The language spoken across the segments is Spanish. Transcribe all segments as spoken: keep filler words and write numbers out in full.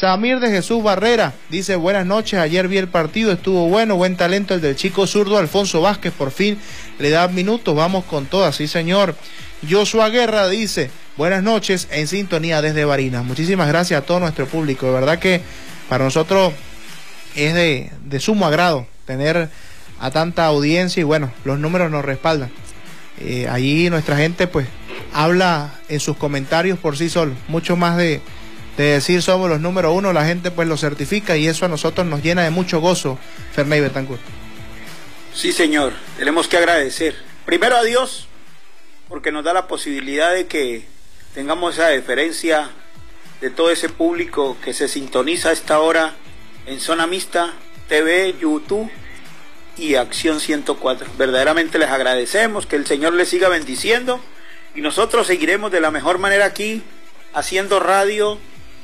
Samir de Jesús Barrera dice: buenas noches, ayer vi el partido, estuvo bueno, buen talento el del chico zurdo Alfonso Vázquez, por fin le da minutos, vamos con todas, sí señor. Joshua Guerra dice: buenas noches, en sintonía desde Barinas. Muchísimas gracias a todo nuestro público, de verdad que para nosotros es de, de sumo agrado tener a tanta audiencia y bueno, los números nos respaldan. Eh, allí nuestra gente pues habla en sus comentarios por sí solo, mucho más de, de decir somos los número uno, la gente pues lo certifica y eso a nosotros nos llena de mucho gozo, Ferney Betancourt. Sí señor, tenemos que agradecer primero a Dios porque nos da la posibilidad de que tengamos esa deferencia de todo ese público que se sintoniza a esta hora en Zona Mixta, T V, YouTube y Acción ciento cuatro. Verdaderamente les agradecemos, que el Señor les siga bendiciendo y nosotros seguiremos de la mejor manera aquí haciendo radio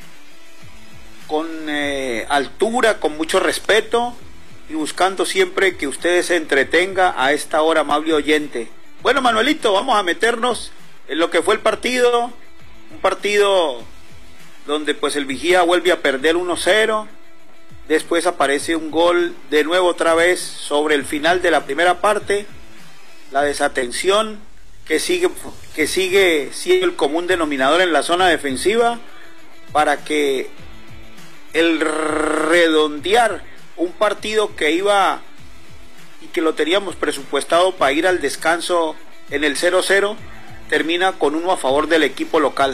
con eh, altura, con mucho respeto y buscando siempre que ustedes se entretenga a esta hora, amable oyente. Bueno, Manuelito, vamos a meternos en lo que fue el partido, un partido donde pues el Vigía vuelve a perder uno cero. Después aparece un gol de nuevo otra vez sobre el final de la primera parte. La desatención que sigue, que sigue siendo el común denominador en la zona defensiva para que el redondear un partido que iba y que lo teníamos presupuestado para ir al descanso en el cero cero termina con uno a favor del equipo local.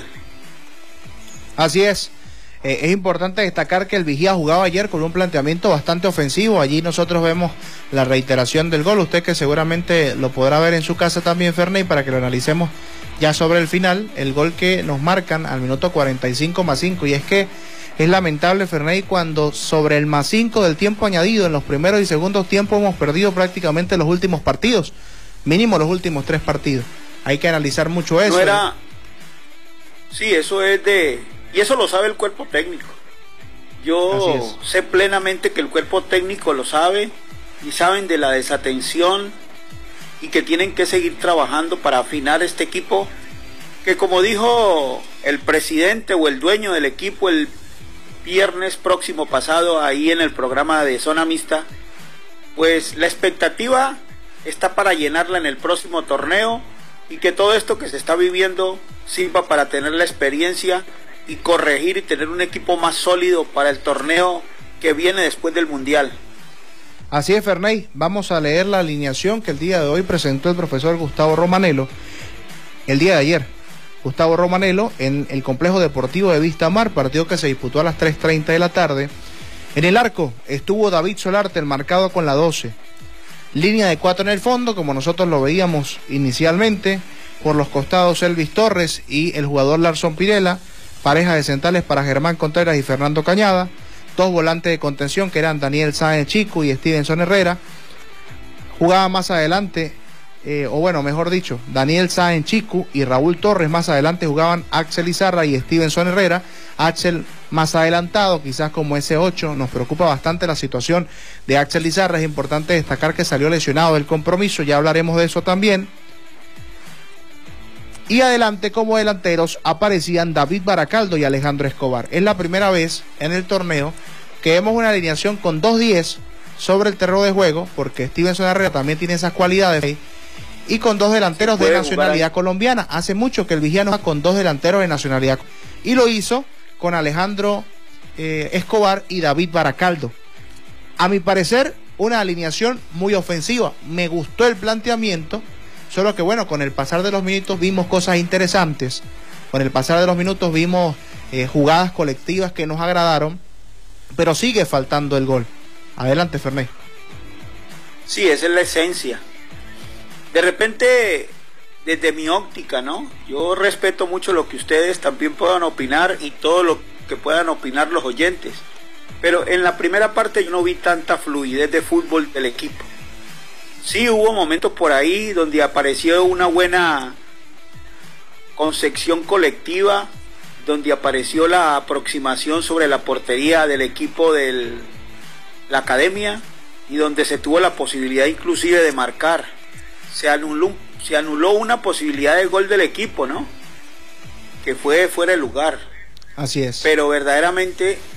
Así es. Eh, es importante destacar que el Vigía jugaba ayer con un planteamiento bastante ofensivo. Allí nosotros vemos la reiteración del gol. Usted que seguramente lo podrá ver en su casa también, Ferney, para que lo analicemos ya sobre el final. El gol que nos marcan al minuto cuarenta y cinco más cinco. Y es que es lamentable, Ferney, cuando sobre el más cinco del tiempo añadido en los primeros y segundos tiempos hemos perdido prácticamente los últimos partidos. Mínimo los últimos tres partidos. Hay que analizar mucho eso. No era... Sí, eso es de... Y eso lo sabe el cuerpo técnico. Yo sé plenamente que el cuerpo técnico lo sabe y saben de la desatención y que tienen que seguir trabajando para afinar este equipo que, como dijo el presidente o el dueño del equipo el viernes próximo pasado ahí en el programa de Zona Mixta, pues la expectativa está para llenarla en el próximo torneo y que todo esto que se está viviendo sirva para tener la experiencia y corregir y tener un equipo más sólido para el torneo que viene después del Mundial. Así es, Ferney. Vamos a leer la alineación que el día de hoy presentó el profesor Gustavo Romanello. El día de ayer, Gustavo Romanello en el Complejo Deportivo de Vistamar, partido que se disputó a las tres treinta de la tarde. En el arco estuvo David Solarte, el marcado con la doce. Línea de cuatro en el fondo, como nosotros lo veíamos inicialmente. Por los costados, Elvis Torres y el jugador Larson Pirela. Pareja de centrales para Germán Contreras y Fernando Cañada. Dos volantes de contención que eran Daniel Sáenz Chico y Stevenson Herrera. Jugaba más adelante, eh, o bueno, mejor dicho, Daniel Sáenz Chico y Raúl Torres. Más adelante jugaban Axel Izarra y Stevenson Herrera. Axel más adelantado, quizás como ese ocho. Nos preocupa bastante la situación de Axel Izarra. Es importante destacar que salió lesionado del compromiso, ya hablaremos de eso también. Y adelante como delanteros aparecían David Baracaldo y Alejandro Escobar. Es la primera vez en el torneo que vemos una alineación con dos diez sobre el terreno de juego, porque Stevenson Herrera también tiene esas cualidades, y con dos delanteros de nacionalidad colombiana. Hace mucho que el Vigía no va con dos delanteros de nacionalidad, y lo hizo con Alejandro eh, Escobar y David Baracaldo. A mi parecer, una alineación muy ofensiva. Me gustó el planteamiento. Solo que bueno, con el pasar de los minutos vimos cosas interesantes, con el pasar de los minutos vimos eh, jugadas colectivas que nos agradaron, pero sigue faltando el gol. Adelante, Ferney. Sí, esa es la esencia. De repente, desde mi óptica, ¿no? Yo respeto mucho lo que ustedes también puedan opinar y todo lo que puedan opinar los oyentes, pero en la primera parte yo no vi tanta fluidez de fútbol del equipo. Sí, hubo momentos por ahí donde apareció una buena concepción colectiva, donde apareció la aproximación sobre la portería del equipo de la academia y donde se tuvo la posibilidad inclusive de marcar. Se anuló, se anuló una posibilidad de gol del equipo, ¿no? Que fue fuera de lugar. Así es. Pero verdaderamente